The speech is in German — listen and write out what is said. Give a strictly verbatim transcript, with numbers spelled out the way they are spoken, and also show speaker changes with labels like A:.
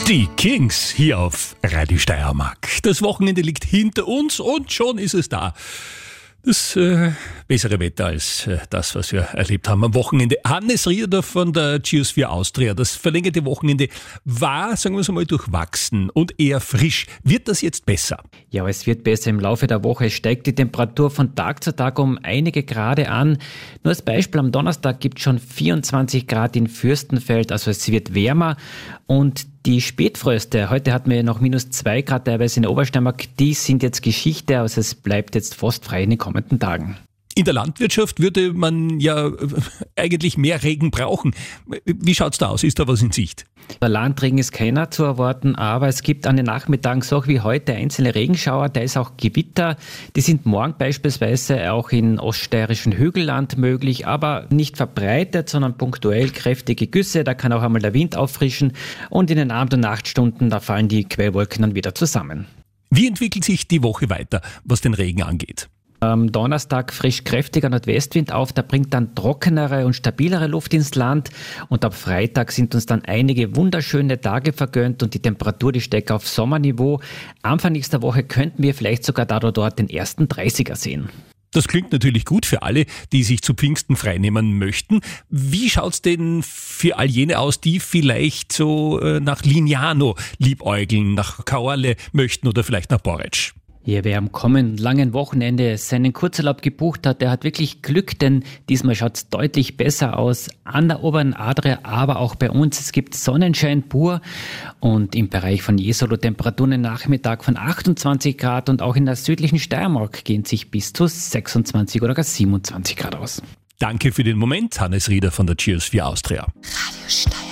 A: Die Kings hier auf Radio Steiermark. Das Wochenende liegt hinter uns und schon ist es da. Das äh, bessere Wetter als äh, das, was wir erlebt haben am Wochenende. Hannes Rieder von der Geosphere Austria. Das verlängerte Wochenende war, sagen wir es einmal, durchwachsen und eher frisch. Wird das jetzt besser?
B: Ja, es wird besser. Im Laufe der Woche steigt die Temperatur von Tag zu Tag um einige Grade an. Nur als Beispiel, am Donnerstag gibt es schon vierundzwanzig Grad in Fürstenfeld, also es wird wärmer. Und die Spätfröste, heute hatten wir noch minus zwei Grad teilweise in der Obersteiermark, die sind jetzt Geschichte, also es bleibt jetzt frostfrei in den kommenden Tagen.
A: In der Landwirtschaft würde man ja eigentlich mehr Regen brauchen. Wie schaut's da aus? Ist da was in Sicht?
B: Der Landregen ist keiner zu erwarten, aber es gibt an den Nachmittagen so wie heute einzelne Regenschauer, da ist auch Gewitter. Die sind morgen beispielsweise auch in oststeirischen Hügelland möglich, aber nicht verbreitet, sondern punktuell kräftige Güsse. Da kann auch einmal der Wind auffrischen und in den Abend- und Nachtstunden, da fallen die Quellwolken dann wieder zusammen.
A: Wie entwickelt sich die Woche weiter, was den Regen angeht?
B: Am Donnerstag frisch kräftiger Nordwestwind auf, der bringt dann trockenere und stabilere Luft ins Land und ab Freitag sind uns dann einige wunderschöne Tage vergönnt und die Temperatur, die steigt auf Sommerniveau. Anfang nächster Woche könnten wir vielleicht sogar da oder dort den ersten dreißiger sehen.
A: Das klingt natürlich gut für alle, die sich zu Pfingsten freinehmen möchten. Wie schaut's denn für all jene aus, die vielleicht so äh, nach Lignano liebäugeln, nach Kaorle möchten oder vielleicht nach Boreč?
B: Ja, wer am kommenden langen Wochenende seinen Kurzurlaub gebucht hat, der hat wirklich Glück, denn diesmal schaut's deutlich besser aus an der oberen Adria, aber auch bei uns. Es gibt Sonnenschein pur und im Bereich von Jesolo Temperaturen im Nachmittag von achtundzwanzig Grad und auch in der südlichen Steiermark gehen sich bis zu sechsundzwanzig oder gar siebenundzwanzig Grad aus.
A: Danke für den Moment, Hannes Rieder von der Geosphere Austria.
C: Radio Steiermark.